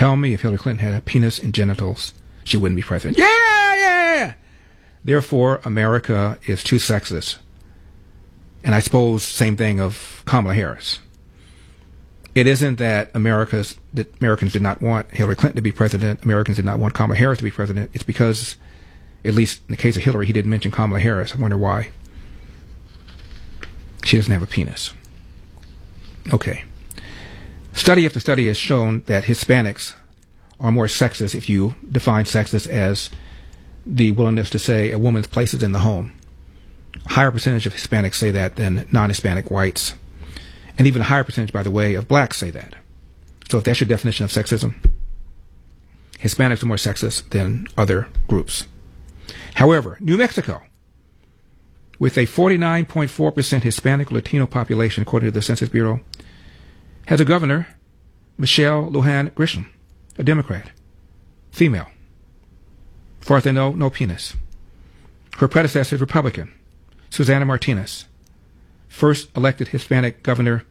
Tell me if Hillary Clinton had a penis and genitals, she wouldn't be president. Yeah! Therefore, America is too sexist. And I suppose same thing of Kamala Harris. It isn't that Americans did not want Hillary Clinton to be president. Americans did not want Kamala Harris to be president. It's because, at least in the case of Hillary, he didn't mention Kamala Harris. I wonder why. She doesn't have a penis. Okay. Study after study has shown that Hispanics are more sexist if you define sexist as the willingness to say a woman's place is in the home. A higher percentage of Hispanics say that than non-Hispanic whites. And even a higher percentage, by the way, of blacks say that. So if that's your definition of sexism, Hispanics are more sexist than other groups. However, New Mexico, with a 49.4% Hispanic Latino population, according to the Census Bureau, has a governor, Michelle Lujan Grisham, a Democrat, female. As far as I know, no penis. Her predecessor is Republican, Susana Martinez, first elected Hispanic governor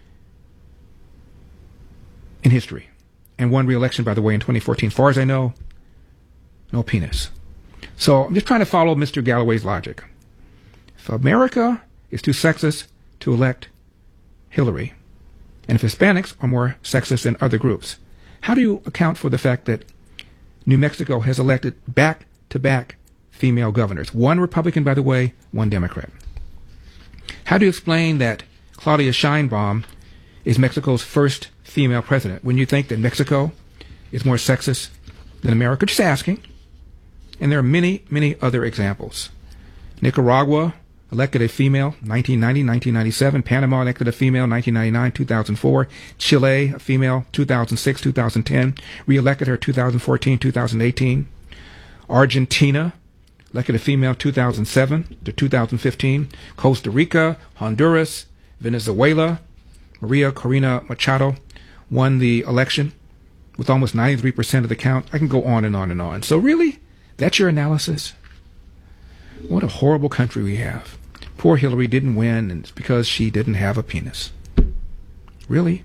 in history, and won re-election, by the way, in 2014. As far as I know, no penis. So I'm just trying to follow Mr. Galloway's logic. If America is too sexist to elect Hillary, and if Hispanics are more sexist than other groups, how do you account for the fact that New Mexico has elected back-to-back female governors? One Republican, by the way, one Democrat. How do you explain that Claudia Sheinbaum is Mexico's first female president when you think that Mexico is more sexist than America? Just asking. And there are many, many other examples. Nicaragua elected a female 1990, 1997. Panama elected a female 1999, 2004. Chile, a female 2006, 2010. Re-elected her 2014, 2018. Argentina elected a female 2007 to 2015. Costa Rica, Honduras, Venezuela. Maria Corina Machado won the election with almost 93% of the count. I can go on and on and on. So really, that's your analysis? What a horrible country we have. Poor Hillary didn't win, and it's because she didn't have a penis. Really?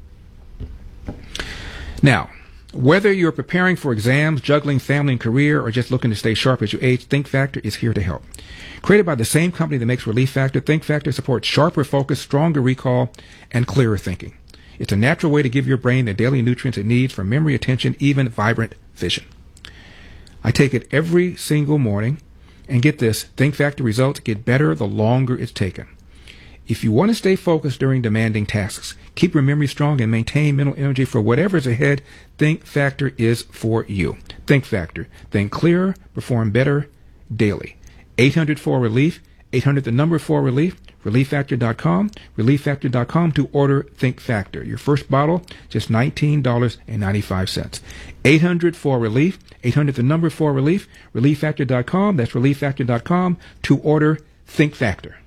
Now, whether you're preparing for exams, juggling family and career, or just looking to stay sharp as you age, Think Factor is here to help. Created by the same company that makes Relief Factor, Think Factor supports sharper focus, stronger recall, and clearer thinking. It's a natural way to give your brain the daily nutrients it needs for memory, attention, even vibrant vision. I take it every single morning, and get this, Think Factor results get better the longer it's taken. If you want to stay focused during demanding tasks, keep your memory strong, and maintain mental energy for whatever's ahead, Think Factor is for you. Think Factor. Think clearer, perform better daily. 800-4-RELIEF, 800 the number 4-RELIEF, ReliefFactor.com, ReliefFactor.com to order Think Factor. Your first bottle, just $19.95. 800-4-RELIEF, 800 the number 4-RELIEF, ReliefFactor.com, that's ReliefFactor.com to order Think Factor.